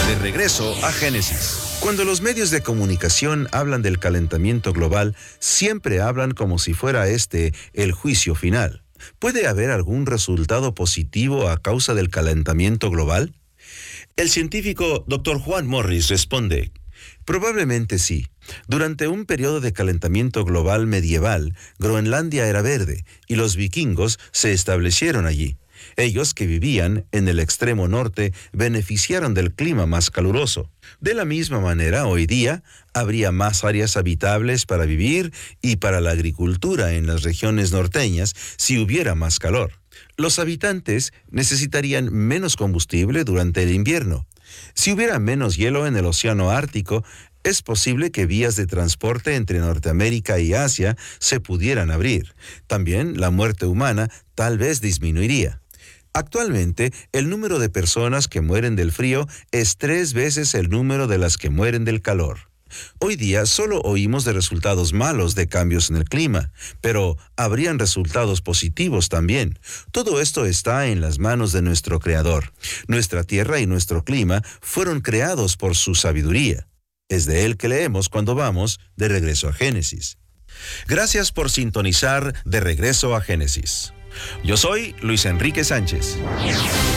De regreso a Génesis. Cuando los medios de comunicación hablan del calentamiento global, siempre hablan como si fuera el juicio final. ¿Puede haber algún resultado positivo a causa del calentamiento global? El científico Dr. Juan Morris responde: probablemente sí. Durante un periodo de calentamiento global medieval, Groenlandia era verde y los vikingos se establecieron allí. Ellos, que vivían en el extremo norte, beneficiaron del clima más caluroso. De la misma manera, hoy día, habría más áreas habitables para vivir y para la agricultura en las regiones norteñas si hubiera más calor. Los habitantes necesitarían menos combustible durante el invierno. Si hubiera menos hielo en el océano Ártico, es posible que vías de transporte entre Norteamérica y Asia se pudieran abrir. También la muerte humana tal vez disminuiría. Actualmente, el número de personas que mueren del frío es 3 veces el número de las que mueren del calor. Hoy día solo oímos de resultados malos de cambios en el clima, pero habrían resultados positivos también. Todo esto está en las manos de nuestro Creador. Nuestra tierra y nuestro clima fueron creados por su sabiduría. Es de él que leemos cuando vamos de regreso a Génesis. Gracias por sintonizar De Regreso a Génesis. Yo soy Luis Enrique Sánchez.